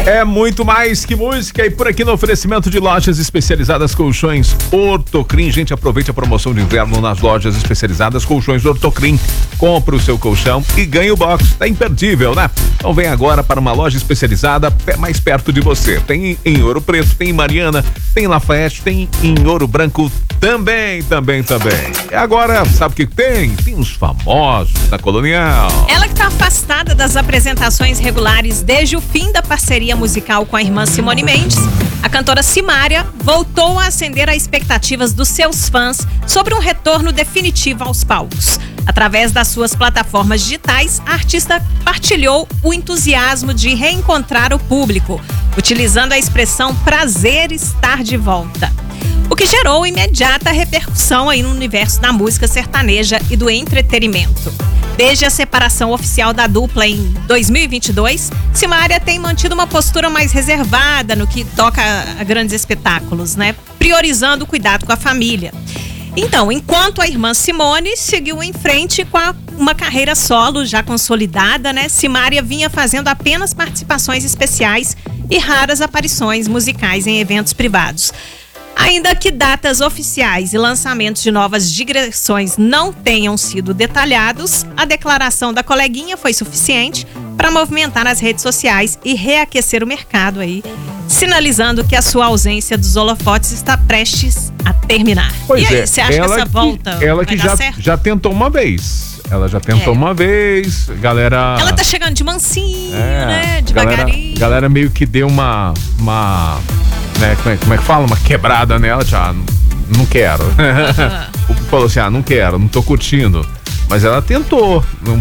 É muito mais que música e por aqui no oferecimento de lojas especializadas Colchões Ortocrim. Gente, aproveite a promoção de inverno nas lojas especializadas Colchões Ortocrim. Compre o seu colchão e ganhe o box. Tá imperdível, né? Então vem agora para uma loja especializada mais perto de você. Tem em Ouro Preto, tem em Mariana, tem em Lafayette, tem em Ouro Branco também. E agora, sabe o que tem? Tem os famosos da Colonial. Ela que tá afastada das apresentações regulares desde o fim da parceria musical com a irmã Simone Mendes, a cantora Simária voltou a acender as expectativas dos seus fãs sobre um retorno definitivo aos palcos. Através das suas plataformas digitais, a artista partilhou o entusiasmo de reencontrar o público, utilizando a expressão prazer estar de volta. O que gerou imediata repercussão aí no universo da música sertaneja e do entretenimento. Desde a separação oficial da dupla em 2022, Simária tem mantido uma postura mais reservada no que toca a grandes espetáculos, né? Priorizando o cuidado com a família. Então, enquanto a irmã Simone seguiu em frente com uma carreira solo já consolidada, né? Simária vinha fazendo apenas participações especiais e raras aparições musicais em eventos privados. Ainda que datas oficiais e lançamentos de novas digressões não tenham sido detalhados, a declaração da coleguinha foi suficiente para movimentar as redes sociais e reaquecer o mercado aí, sinalizando que a sua ausência dos holofotes está prestes a terminar. Pois e aí, é, você acha que essa volta ela vai que dar certo? já tentou uma vez. Ela já tentou uma vez, galera... Ela tá chegando de mansinho, né? Devagarinho. Galera meio que deu uma né, como é que fala? Uma quebrada nela, já não quero. O falou assim, não quero, não tô curtindo. Mas ela tentou,